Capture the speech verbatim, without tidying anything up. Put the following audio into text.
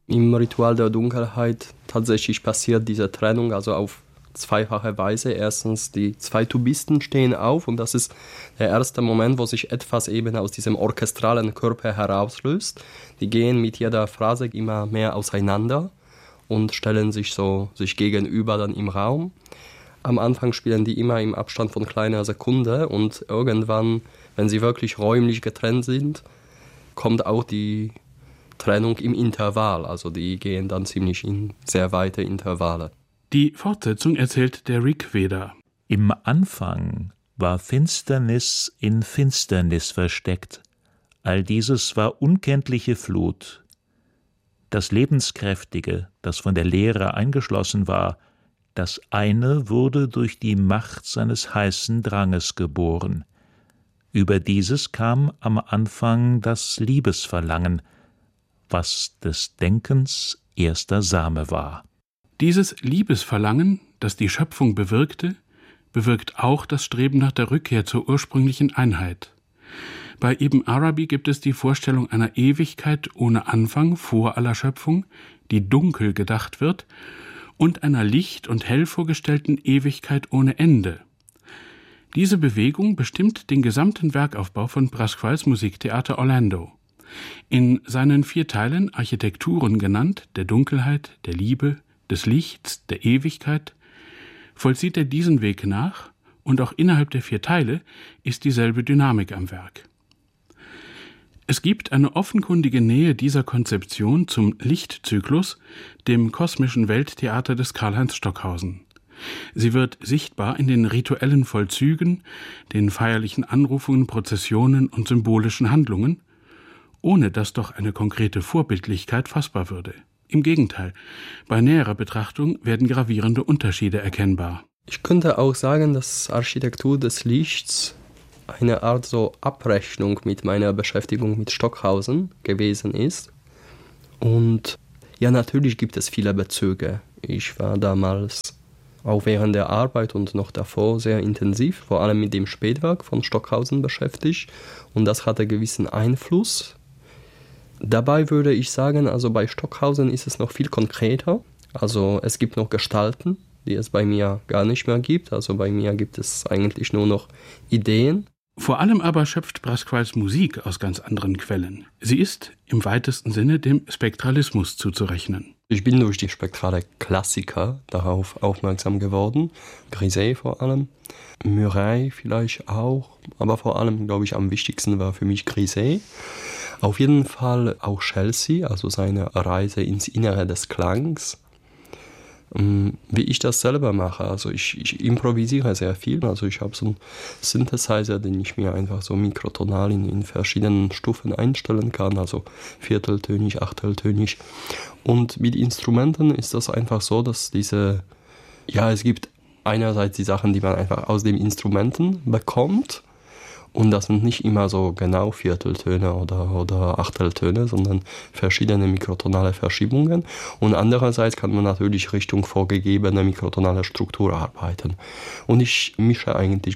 Im Ritual der Dunkelheit tatsächlich passiert diese Trennung, also auf zweifache Weise. Erstens, die zwei Tubisten stehen auf und das ist der erste Moment, wo sich etwas eben aus diesem orchestralen Körper herauslöst. Die gehen mit jeder Phrase immer mehr auseinander und stellen sich so sich gegenüber dann im Raum. Am Anfang spielen die immer im Abstand von kleiner Sekunde und irgendwann, wenn sie wirklich räumlich getrennt sind, kommt auch die Trennung im Intervall. Also die gehen dann ziemlich in sehr weite Intervalle. Die Fortsetzung erzählt der Rig Veda. Im Anfang war Finsternis in Finsternis versteckt. All dieses war unkenntliche Flut. Das Lebenskräftige, das von der Leere eingeschlossen war, das eine wurde durch die Macht seines heißen Dranges geboren. Über dieses kam am Anfang das Liebesverlangen, was des Denkens erster Same war. Dieses Liebesverlangen, das die Schöpfung bewirkte, bewirkt auch das Streben nach der Rückkehr zur ursprünglichen Einheit. Bei Ibn Arabi gibt es die Vorstellung einer Ewigkeit ohne Anfang vor aller Schöpfung, die dunkel gedacht wird, und einer licht- und hell vorgestellten Ewigkeit ohne Ende. Diese Bewegung bestimmt den gesamten Werkaufbau von Pasquales Musiktheater Orlando. In seinen vier Teilen, Architekturen genannt, der Dunkelheit, der Liebe, des Lichts, der Ewigkeit, vollzieht er diesen Weg nach und auch innerhalb der vier Teile ist dieselbe Dynamik am Werk. Es gibt eine offenkundige Nähe dieser Konzeption zum Lichtzyklus, dem kosmischen Welttheater des Karlheinz Stockhausen. Sie wird sichtbar in den rituellen Vollzügen, den feierlichen Anrufungen, Prozessionen und symbolischen Handlungen, ohne dass doch eine konkrete Vorbildlichkeit fassbar würde. Im Gegenteil, bei näherer Betrachtung werden gravierende Unterschiede erkennbar. Ich könnte auch sagen, dass Architektur des Lichts eine Art so Abrechnung mit meiner Beschäftigung mit Stockhausen gewesen ist. Und ja, natürlich gibt es viele Bezüge. Ich war damals auch während der Arbeit und noch davor sehr intensiv, vor allem mit dem Spätwerk von Stockhausen beschäftigt. Und das hatte gewissen Einfluss. Dabei würde ich sagen, also bei Stockhausen ist es noch viel konkreter. Also es gibt noch Gestalten, die es bei mir gar nicht mehr gibt. Also bei mir gibt es eigentlich nur noch Ideen. Vor allem aber schöpft Pasquales Musik aus ganz anderen Quellen. Sie ist im weitesten Sinne dem Spektralismus zuzurechnen. Ich bin durch die spektrale Klassiker darauf aufmerksam geworden. Griset vor allem, Murray vielleicht auch, aber vor allem, glaube ich, am wichtigsten war für mich Griset. Auf jeden Fall auch Chelsea, also seine Reise ins Innere des Klangs. Wie ich das selber mache, also ich, ich improvisiere sehr viel, also ich habe so einen Synthesizer, den ich mir einfach so mikrotonal in, in verschiedenen Stufen einstellen kann, also vierteltönig, achteltönig. Und mit Instrumenten ist das einfach so, dass diese, ja, es gibt einerseits die Sachen, die man einfach aus den Instrumenten bekommt. Und das sind nicht immer so genau Vierteltöne oder, oder Achteltöne, sondern verschiedene mikrotonale Verschiebungen. Und andererseits kann man natürlich Richtung vorgegebene mikrotonale Struktur arbeiten. Und ich mische eigentlich